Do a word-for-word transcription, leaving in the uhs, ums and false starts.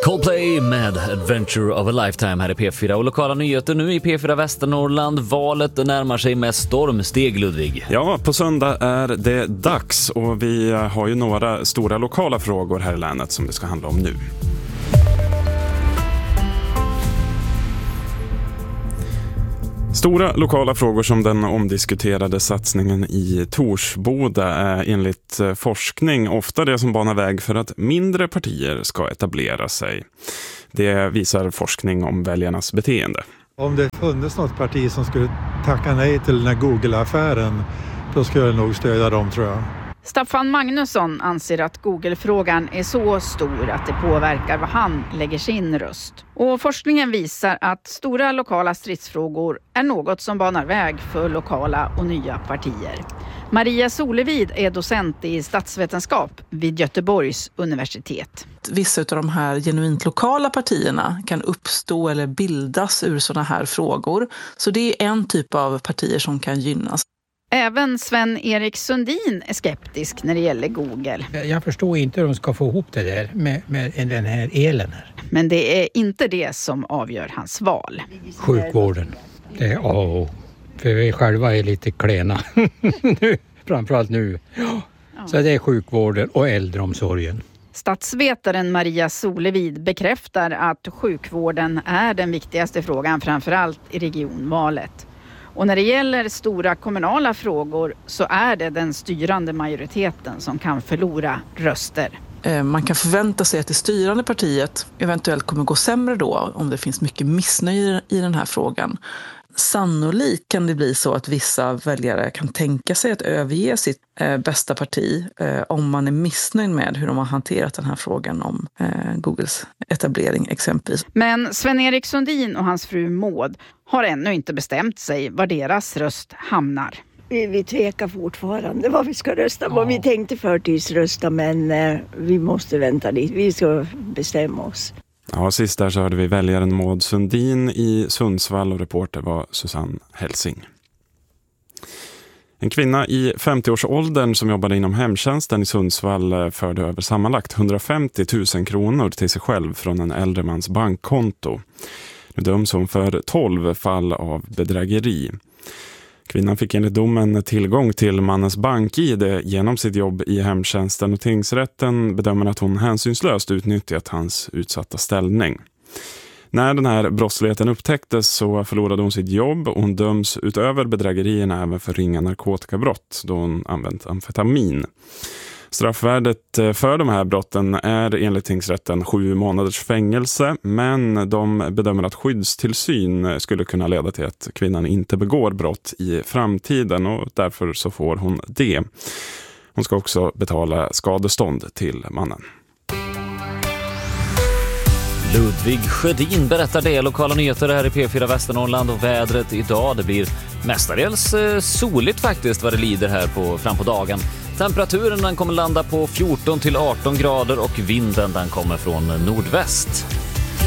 Coldplay med Adventure of a Lifetime här i P fyra och lokala nyheter nu i P fyra Västernorrland. Valet närmar sig med stormsteg, Ludvig. Ja, på söndag är det dags och vi har ju några stora lokala frågor här i länet som det ska handla om nu. Stora lokala frågor som den omdiskuterade satsningen i Torsboda är enligt forskning ofta det som banar väg för att mindre partier ska etablera sig. Det visar forskning om väljarnas beteende. Om det funnits något parti som skulle tacka nej till den här Google-affären, då skulle jag nog stödja dem, tror jag. Staffan Magnusson anser att Google-frågan är så stor att det påverkar vad han lägger sin röst. Och forskningen visar att stora lokala stridsfrågor är något som banar väg för lokala och nya partier. Maria Solevid är docent i statsvetenskap vid Göteborgs universitet. Vissa av de här genuint lokala partierna kan uppstå eller bildas ur sådana här frågor. Så det är en typ av partier som kan gynnas. Även Sven-Erik Sundin är skeptisk när det gäller Google. Jag förstår inte hur de ska få ihop det där med, med den här elen här. Men det är inte det som avgör hans val. Sjukvården, det är A och O. För vi själva är lite klena. nu, framförallt nu. Ja. Så det är sjukvården och äldreomsorgen. Statsvetaren Maria Solevid bekräftar att sjukvården är den viktigaste frågan, framförallt i regionvalet. Och när det gäller stora kommunala frågor så är det den styrande majoriteten som kan förlora röster. Man kan förvänta sig att det styrande partiet eventuellt kommer gå sämre då om det finns mycket missnöje i den här frågan. Sannolikt kan det bli så att vissa väljare kan tänka sig att överge sitt eh, bästa parti eh, om man är missnöjd med hur de har hanterat den här frågan om eh, Googles etablering exempelvis. Men Sven-Erik Sundin och hans fru Maud har ännu inte bestämt sig var deras röst hamnar. Vi, vi tvekar fortfarande vad vi ska rösta på. Ja. Vi tänkte förtidsrösta, men eh, vi måste vänta lite. Vi ska bestämma oss. Ja, sist där så hörde vi väljaren Maud Sundin i Sundsvall och reporter var Susanne Helsing. En kvinna i femtioårsåldern som jobbade inom hemtjänsten i Sundsvall förde över sammanlagt hundrafemtio tusen kronor till sig själv från en äldre mans bankkonto. Nu döms hon för tolv fall av bedrägeri. Kvinnan fick enligt domen tillgång till mannens bank-I D genom sitt jobb i hemtjänsten och tingsrätten bedömer att hon hänsynslöst utnyttjat hans utsatta ställning. När den här brottsligheten upptäcktes så förlorade hon sitt jobb och hon döms utöver bedrägerierna även för ringa narkotikabrott då hon använt amfetamin. Straffvärdet för de här brotten är enligt tingsrätten sju månaders fängelse, men de bedömer att skyddstillsyn skulle kunna leda till att kvinnan inte begår brott i framtiden och därför så får hon det. Hon ska också betala skadestånd till mannen. Ludvig Sjödin berättar det. Lokala nyheter här i P fyra Västernorrland och vädret idag. Det blir mestadels soligt faktiskt vad det lider här på, fram på dagen. Temperaturen den kommer landa på fjorton till arton grader och vinden den kommer från nordväst.